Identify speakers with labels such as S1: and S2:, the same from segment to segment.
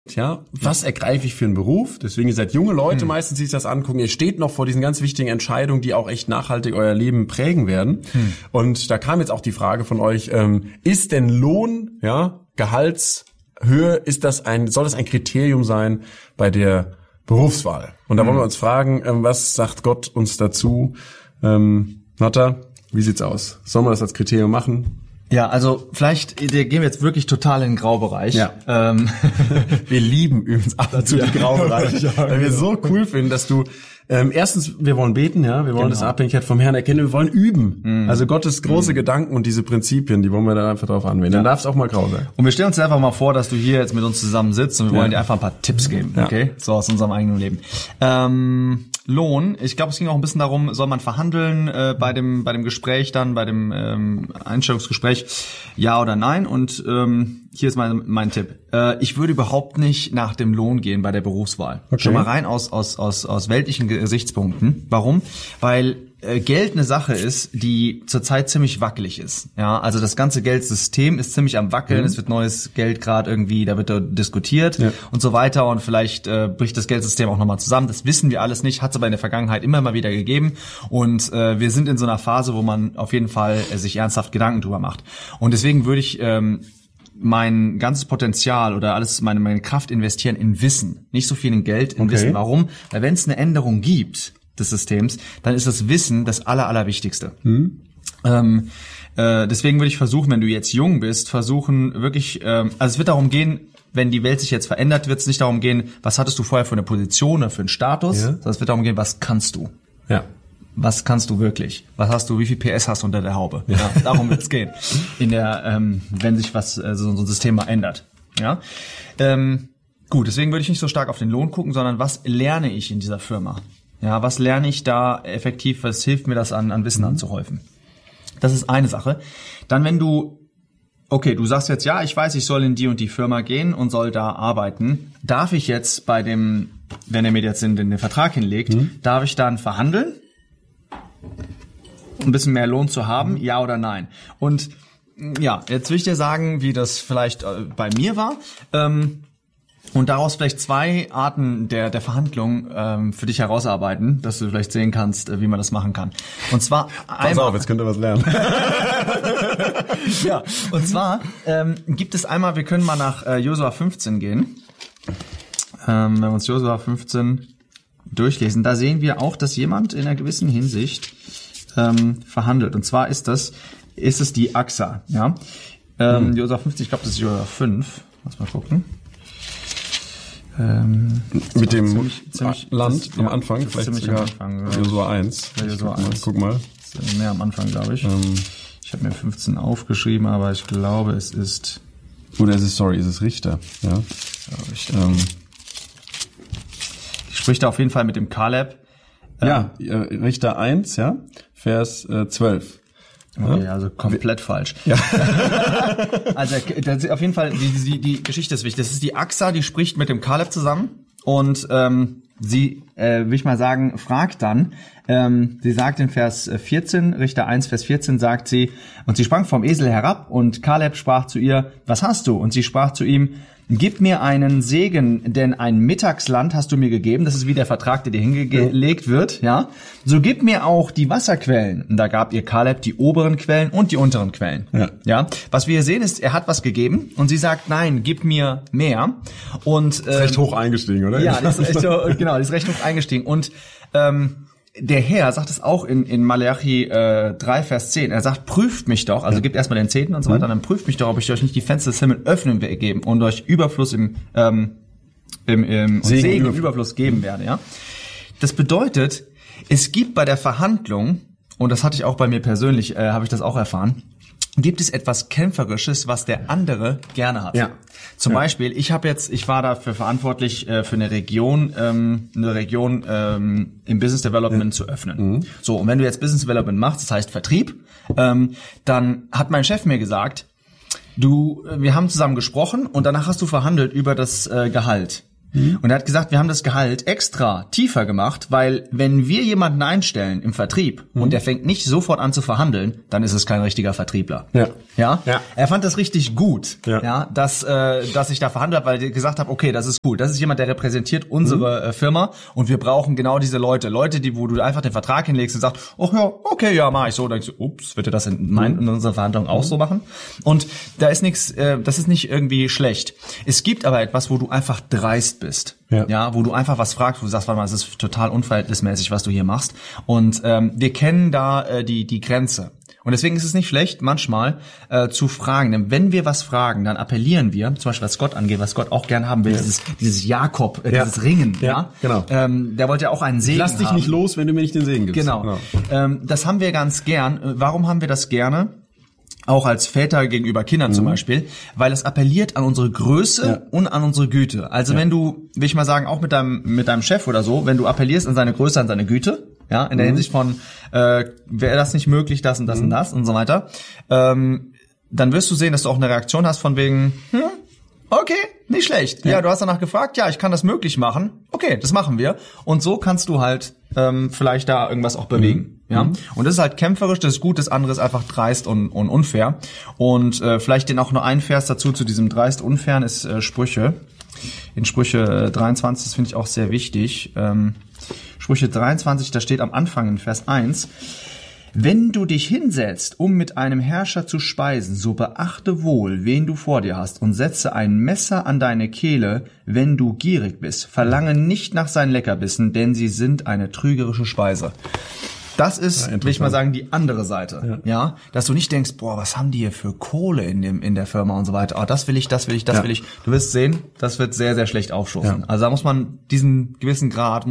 S1: Ja, was ergreife ich für einen Beruf? Deswegen, ihr seid junge Leute meistens, die sich das angucken. Ihr steht noch vor diesen ganz wichtigen Entscheidungen, die auch echt nachhaltig euer Leben prägen werden. Und da kam jetzt auch die Frage von euch, ist denn Lohn, Gehaltshöhe, soll das ein Kriterium sein bei der Berufswahl? Und da wollen wir uns fragen, was sagt Gott uns dazu? Natta, wie sieht's aus? Sollen wir das als Kriterium machen?
S2: Ja, also vielleicht gehen wir jetzt wirklich total in den Graubereich.
S1: Ja. Wir lieben übrigens ab und zu den Graubereich, weil wir so cool finden, dass du erstens, wir wollen beten, wir wollen das Abhängigkeit vom Herrn erkennen, wir wollen üben. Also Gottes große Gedanken und diese Prinzipien, die wollen wir dann einfach drauf anwenden. Dann darf es auch mal grau sein.
S2: Und wir stellen uns einfach mal vor, dass du hier jetzt mit uns zusammen sitzt und wir wollen dir einfach ein paar Tipps geben, okay? So aus unserem eigenen Leben. Lohn, ich glaube, es ging auch ein bisschen darum, soll man verhandeln bei dem Gespräch dann, bei dem Einstellungsgespräch, ja oder nein? Und hier ist mein Tipp. Ich würde überhaupt nicht nach dem Lohn gehen bei der Berufswahl. Okay. Schon mal rein aus weltlichen Gesichtspunkten. Warum? Weil Geld eine Sache ist, die zurzeit ziemlich wackelig ist. Ja, also das ganze Geldsystem ist ziemlich am Wackeln. Es wird neues Geld gerade irgendwie, da wird da diskutiert und so weiter. Und vielleicht bricht das Geldsystem auch nochmal zusammen. Das wissen wir alles nicht. Hat es aber in der Vergangenheit immer mal wieder gegeben. Und wir sind in so einer Phase, wo man auf jeden Fall sich ernsthaft Gedanken drüber macht. Und deswegen würde ich mein ganzes Potenzial oder alles meine Kraft investieren in Wissen. Nicht so viel in Geld, in Wissen. Warum? Weil wenn es eine Änderung gibt des Systems, dann ist das Wissen das Allerwichtigste. Deswegen würde ich versuchen, wenn du jetzt jung bist, wirklich, also es wird darum gehen, wenn die Welt sich jetzt verändert, wird es nicht darum gehen, was hattest du vorher für eine Position oder für einen Status, sondern es wird darum gehen, was kannst du? Ja. Was kannst du wirklich? Was hast du? Wie viel PS hast du unter der Haube? Ja, darum wird es gehen. Wenn sich so ein System mal ändert. Ja. Gut, deswegen würde ich nicht so stark auf den Lohn gucken, sondern was lerne ich in dieser Firma? Ja, was lerne ich da effektiv? Was hilft mir das an Wissen anzuhäufen? Das ist eine Sache. Dann, wenn du sagst jetzt, ja, ich weiß, ich soll in die und die Firma gehen und soll da arbeiten. Darf ich jetzt wenn er mir jetzt den Vertrag hinlegt, darf ich dann verhandeln? Ein bisschen mehr Lohn zu haben, ja oder nein? Und ja, jetzt will ich dir sagen, wie das vielleicht bei mir war. Und daraus vielleicht zwei Arten der Verhandlung für dich herausarbeiten, dass du vielleicht sehen kannst, wie man das machen kann. Und zwar
S1: Pass auf, jetzt könnt ihr was lernen.
S2: Ja, und zwar gibt es einmal, wir können mal nach Josua 15 gehen. Wenn wir uns Josua 15 durchlesen, da sehen wir auch, dass jemand in einer gewissen Hinsicht verhandelt. Und zwar ist es die AXA. Ja? Josua 15, ich glaube, das ist Josua 5. Lass mal gucken.
S1: Mit dem Land am Anfang, vielleicht sogar Josua 1. Guck mal.
S2: Das ist mehr am Anfang, glaube ich. Ich habe mir 15 aufgeschrieben, aber ich glaube, es ist...
S1: Oder es ist Richter. Ja.
S2: Richter. Ich spreche da auf jeden Fall mit dem Kaleb.
S1: Richter 1, Vers 12.
S2: Okay, also komplett falsch. Ja. Also das ist auf jeden Fall die Geschichte ist wichtig. Das ist die AXA, die spricht mit dem Kaleb zusammen und sie, will ich mal sagen, fragt dann. Sie sagt in Vers 14, Richter 1, Vers 14 sagt sie, und sie sprang vom Esel herab und Kaleb sprach zu ihr, was hast du? Und sie sprach zu ihm, gib mir einen Segen, denn ein Mittagsland hast du mir gegeben. Das ist wie der Vertrag, der dir hingelegt wird, ja. So gib mir auch die Wasserquellen. Und da gab ihr Kaleb die oberen Quellen und die unteren Quellen. Ja. Was wir hier sehen ist, er hat was gegeben und sie sagt, nein, gib mir mehr. Und
S1: ist recht hoch eingestiegen, oder?
S2: Ja, die ist recht hoch eingestiegen. Und der Herr sagt es auch in Malachi 3, Vers 10. Er sagt, prüft mich doch, also gebt erstmal den Zehnten und so weiter, dann prüft mich doch, ob ich euch nicht die Fenster des Himmels öffnen will geben und euch Überfluss im Segen im Überfluss geben werde. Ja, das bedeutet, es gibt bei der Verhandlung, und das hatte ich auch bei mir persönlich, habe ich das auch erfahren, gibt es etwas Kämpferisches, was der andere gerne hat. Ja. Zum Beispiel, ich war dafür verantwortlich, für eine Region im Business Development zu öffnen. So, und wenn du jetzt Business Development machst, das heißt Vertrieb, dann hat mein Chef mir gesagt, wir haben zusammen gesprochen und danach hast du verhandelt über das Gehalt. Und er hat gesagt, wir haben das Gehalt extra tiefer gemacht, weil wenn wir jemanden einstellen im Vertrieb und der fängt nicht sofort an zu verhandeln, dann ist es kein richtiger Vertriebler. Ja? Er fand das richtig gut, dass ich da verhandelt habe, weil ich gesagt habe, okay, das ist cool. Das ist jemand, der repräsentiert unsere Firma und wir brauchen genau diese Leute, wo du einfach den Vertrag hinlegst und sagst, oh ja, okay, ja, mach ich so. Dann denkst du, ups, wird er das in unserer Verhandlung auch so machen? Und da ist nichts, das ist nicht irgendwie schlecht. Es gibt aber etwas, wo du einfach dreist bist. Ja, wo du einfach was fragst, wo du sagst, warte mal, es ist total unverhältnismäßig, was du hier machst. Und wir kennen da die Grenze. Und deswegen ist es nicht schlecht, manchmal zu fragen. Denn wenn wir was fragen, dann appellieren wir, zum Beispiel was Gott angeht, was Gott auch gern haben will, dieses Jakob, dieses Ringen. Ja, genau. Der wollte ja auch einen Segen haben.
S1: Lass dich nicht los, wenn du mir nicht den Segen gibst.
S2: Genau. Das haben wir ganz gern. Warum haben wir das gerne? Auch als Väter gegenüber Kindern zum Beispiel, weil es appelliert an unsere Größe und an unsere Güte. Also wenn du, will ich mal sagen, auch mit deinem Chef oder so, wenn du appellierst an seine Größe, an seine Güte, ja, in der Hinsicht von, wäre das nicht möglich, das und das und das und so weiter, dann wirst du sehen, dass du auch eine Reaktion hast von wegen, okay, nicht schlecht. Ja, du hast danach gefragt, ja, ich kann das möglich machen. Okay, das machen wir. Und so kannst du halt vielleicht da irgendwas auch bewegen. Ja, und das ist halt kämpferisch, das ist gut, das andere ist einfach dreist und unfair. Und vielleicht den auch nur ein Vers dazu zu diesem dreist unfairen ist Sprüche. In Sprüche 23, das finde ich auch sehr wichtig. Sprüche 23, da steht am Anfang in Vers 1, wenn du dich hinsetzt, um mit einem Herrscher zu speisen, so beachte wohl, wen du vor dir hast, und setze ein Messer an deine Kehle, wenn du gierig bist. Verlange nicht nach seinen Leckerbissen, denn sie sind eine trügerische Speise. Das ist, will ich mal sagen, die andere Seite. Ja, dass du nicht denkst, boah, was haben die hier für Kohle in der Firma und so weiter. Oh, das will ich. Du wirst sehen, das wird sehr, sehr schlecht aufstoßen. Also da muss man diesen gewissen Grad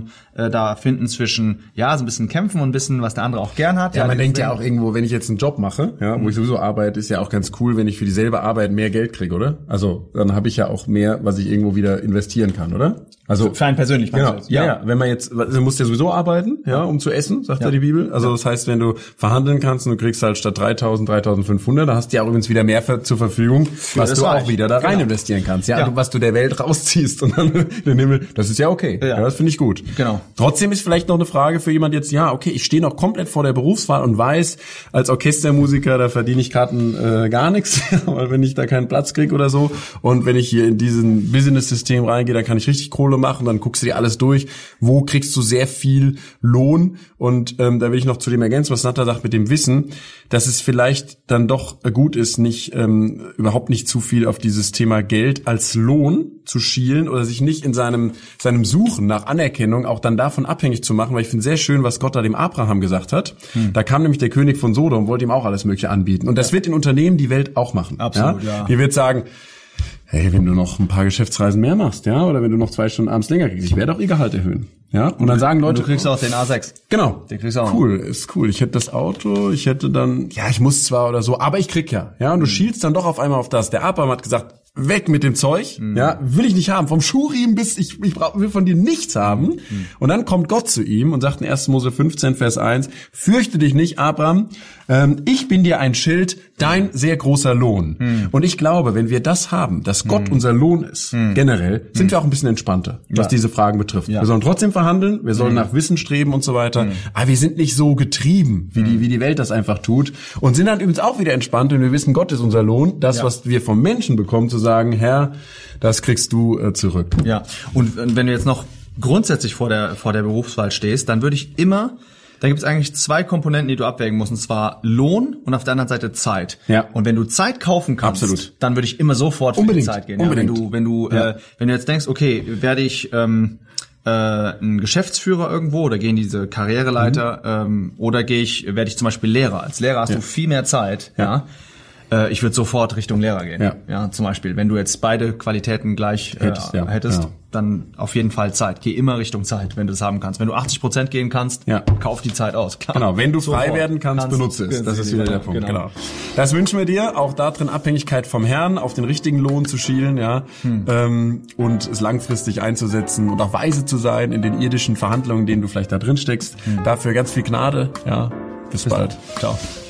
S2: da finden zwischen, so ein bisschen kämpfen und ein bisschen, was der andere auch gern hat.
S1: Ja, man denkt ja auch irgendwo, wenn ich jetzt einen Job mache, wo ich sowieso arbeite, ist ja auch ganz cool, wenn ich für dieselbe Arbeit mehr Geld kriege, oder? Also, dann habe ich ja auch mehr, was ich irgendwo wieder investieren kann, oder? Also
S2: für einen persönlich.
S1: Genau. Ja, wenn man jetzt, du musst ja sowieso arbeiten, um zu essen, sagt ja die Bibel. Also das heißt, wenn du verhandeln kannst und du kriegst halt statt 3.000, 3.500, da hast du ja auch übrigens wieder mehr zur Verfügung, was du auch wieder da rein investieren kannst. Ja, was du der Welt rausziehst und dann den Himmel, das ist ja okay. Ja, das finde ich gut.
S2: Genau.
S1: Trotzdem ist vielleicht noch eine Frage für jemand jetzt, okay, ich stehe noch komplett vor der Berufswahl und weiß, als Orchestermusiker, da verdiene ich gerade gar nichts, weil wenn ich da keinen Platz kriege oder so. Und wenn ich hier in diesen Business-System reingehe, dann kann ich richtig Kohle machen, dann guckst du dir alles durch, wo kriegst du sehr viel Lohn. Und da will ich noch zu dem ergänzen, was Natta sagt mit dem Wissen, dass es vielleicht dann doch gut ist, nicht überhaupt nicht zu viel auf dieses Thema Geld als Lohn zu schielen oder sich nicht in seinem Suchen nach Anerkennung auch dann davon abhängig zu machen, weil ich finde sehr schön, was Gott da dem Abraham gesagt hat. Da kam nämlich der König von Sodom, wollte ihm auch alles Mögliche anbieten. Und das wird in Unternehmen die Welt auch machen.
S2: Absolut, ja.
S1: Die wird sagen, hey, wenn du noch ein paar Geschäftsreisen mehr machst, oder wenn du noch 2 Stunden abends länger kriegst, ich werde auch ihr Gehalt erhöhen. Ja, und dann sagen Leute,
S2: du kriegst auch den A6.
S1: Genau.
S2: Den kriegst du auch.
S1: Cool, ist cool. Ich hätte das Auto, ich hätte dann, ich muss zwar oder so, aber ich krieg ja. Und du schielst dann doch auf einmal auf das. Der Abraham hat gesagt, weg mit dem Zeug, will ich nicht haben. Vom Schuhriemen bis, will von dir nichts haben. Und dann kommt Gott zu ihm und sagt in 1. Mose 15, Vers 1, fürchte dich nicht, Abraham, ich bin dir ein Schild, dein sehr großer Lohn. Und ich glaube, wenn wir das haben, dass Gott unser Lohn ist, generell, sind wir auch ein bisschen entspannter, was diese Fragen betrifft. Wir sollen trotzdem verhandeln, wir sollen nach Wissen streben und so weiter, aber wir sind nicht so getrieben, wie die Welt das einfach tut, und sind dann übrigens auch wieder entspannt, wenn wir wissen, Gott ist unser Lohn, das, was wir vom Menschen bekommen, zu sagen, Herr, das kriegst du zurück.
S2: Ja, und wenn du jetzt noch grundsätzlich vor der Berufswahl stehst, dann würde ich immer, da gibt es eigentlich 2 Komponenten, die du abwägen musst, und zwar Lohn und auf der anderen Seite Zeit.
S1: Ja.
S2: Und wenn du Zeit kaufen kannst, dann würde ich immer sofort für die Zeit gehen.
S1: Unbedingt.
S2: Wenn du jetzt denkst, okay, werde ich ein Geschäftsführer irgendwo oder gehen diese Karriereleiter oder werde ich zum Beispiel Lehrer. Als Lehrer hast du viel mehr Zeit, ich würde sofort Richtung Lehrer gehen. Ja, zum Beispiel, wenn du jetzt beide Qualitäten gleich hättest, dann auf jeden Fall Zeit. Geh immer Richtung Zeit, wenn du das haben kannst. Wenn du 80% gehen kannst, kauf die Zeit aus. Klar.
S1: Genau, wenn du frei werden kannst, benutze es. Das ist wieder der Punkt. Genau. Das wünschen wir dir. Auch da drin Abhängigkeit vom Herrn, auf den richtigen Lohn zu schielen, und es langfristig einzusetzen und auch weise zu sein in den irdischen Verhandlungen, in denen du vielleicht da drin steckst. Dafür ganz viel Gnade. Bis bald.
S2: Ciao.